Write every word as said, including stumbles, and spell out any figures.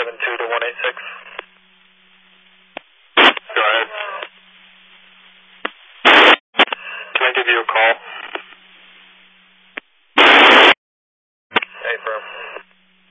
seven two to one eight six. Go ahead. Can I give you a call?